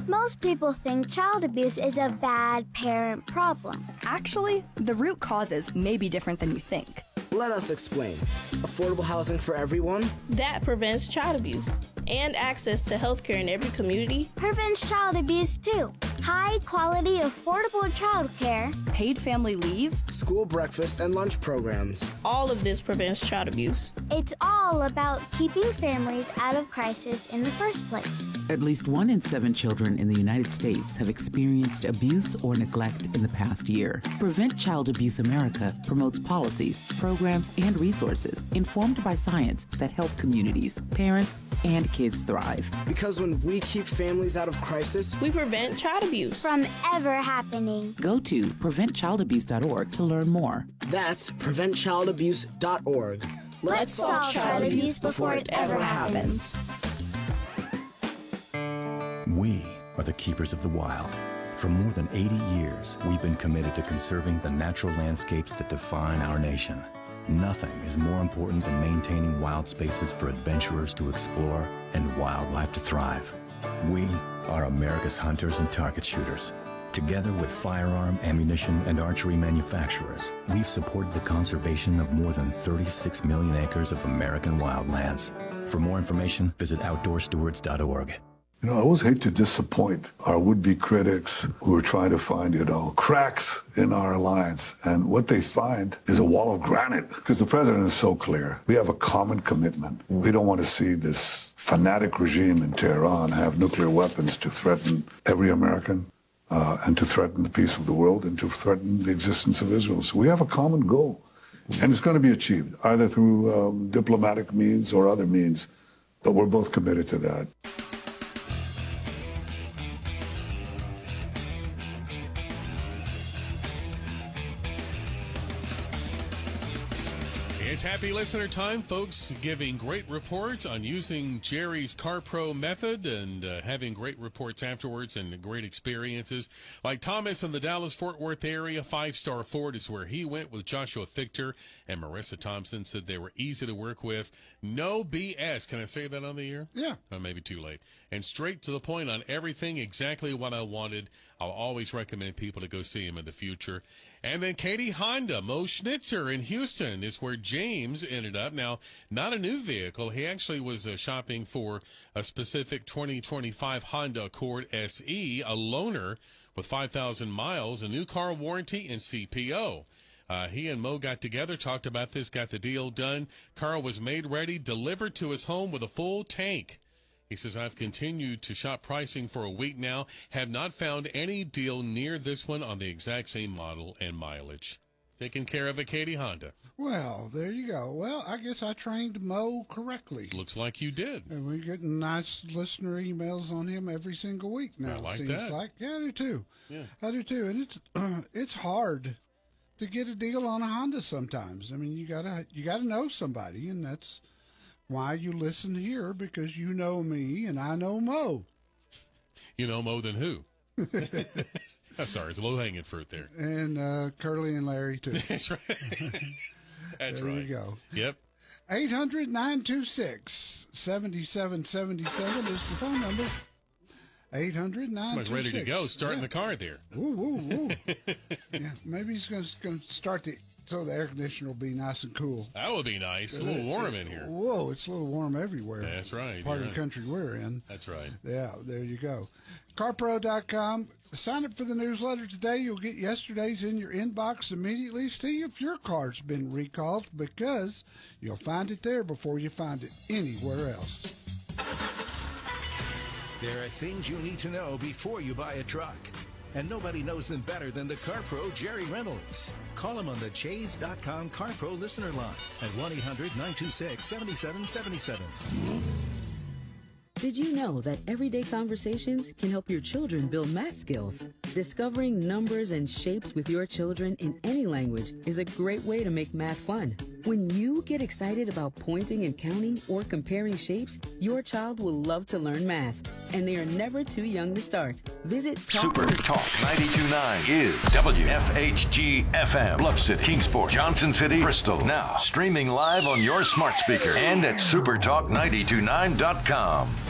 Most people think child abuse is a bad parent problem. Actually, the root causes may be different than you think. Let us explain. Affordable housing for everyone? That prevents child abuse. And access to health care in every community prevents child abuse too. High quality, affordable child care. Paid family leave. School breakfast and lunch programs. All of this prevents child abuse. It's all about keeping families out of crisis in the first place. At least 1 in 7 children in the United States have experienced abuse or neglect in the past year. Prevent Child Abuse America promotes policies, programs, and resources informed by science that help communities, parents, and kids thrive. Because when we keep families out of crisis, we prevent child abuse from ever happening. Go to preventchildabuse.org to learn more. That's preventchildabuse.org. Let's solve child abuse before it ever happens. We are the keepers of the wild. For more than 80 years, we've been committed to conserving the natural landscapes that define our nation. Nothing is more important than maintaining wild spaces for adventurers to explore and wildlife to thrive. We are America's hunters and target shooters. Together with firearm, ammunition, and archery manufacturers, we've supported the conservation of more than 36 million acres of American wildlands. For more information, visit OutdoorStewards.org. I always hate to disappoint our would-be critics who are trying to find, cracks in our alliance. And what they find is a wall of granite, because the president is so clear. We have a common commitment. We don't want to see this fanatic regime in Tehran have nuclear weapons to threaten every American, and to threaten the peace of the world, and to threaten the existence of Israel. So we have a common goal. And it's going to be achieved, either through diplomatic means or other means, but we're both committed to that. It's happy listener time, folks, giving great reports on using Jerry's CarPro method and having great reports afterwards and great experiences. Like Thomas in the Dallas-Fort Worth area, 5-star Ford is where he went with Joshua Fichter, and Marissa Thompson said they were easy to work with. No BS. Can I say that on the air? Yeah. Maybe too late. And straight to the point on everything, exactly what I wanted. I'll always recommend people to go see him in the future. And then Katie Honda, Mo Schnitzer in Houston is where James ended up. Now, not a new vehicle. He actually was shopping for a specific 2025 Honda Accord SE, a loaner with 5,000 miles, a new car warranty, and CPO. He and Mo got together, talked about this, got the deal done. Car was made ready, delivered to his home with a full tank. He says, I've continued to shop pricing for a week now, have not found any deal near this one on the exact same model and mileage. Taking care of it, Katie Honda. Well, there you go. Well, I guess I trained Mo correctly. Looks like you did. And we're getting nice listener emails on him every single week now. I like seems that. Like. Yeah, I do too. Yeah. I do too. And it's hard to get a deal on a Honda sometimes. I mean, you gotta know somebody, and that's why you listen here, because you know me and I know Mo. You know Mo than who? Sorry, it's low-hanging fruit there. And Curly and Larry, too. That's right. That's there right. you go. Yep. 800-926-7777 is the phone number. 800-926. Somebody's ready to go, starting the car there. Woo, woo, woo. Yeah, maybe he's going to start so the air conditioner will be nice and cool. That would be nice. A little warm in here. Whoa, it's a little warm everywhere. That's right. Part of the country we're in. That's right. Yeah, there you go. CarPro.com. Sign up for the newsletter today. You'll get yesterday's in your inbox immediately. See if your car's been recalled, because you'll find it there before you find it anywhere else. There are things you need to know before you buy a truck. And nobody knows them better than the CarPro Jerry Reynolds. Call him on the Chase.com CarPro listener line at 1-800-926-7777. Did you know that everyday conversations can help your children build math skills? Discovering numbers and shapes with your children in any language is a great way to make math fun. When you get excited about pointing and counting or comparing shapes, your child will love to learn math, and they are never too young to start. Visit Super Talk 92.9 is WFHG FM, Bluff City, Kingsport, Johnson City, Bristol. Now streaming live on your smart speaker and at supertalk929.com.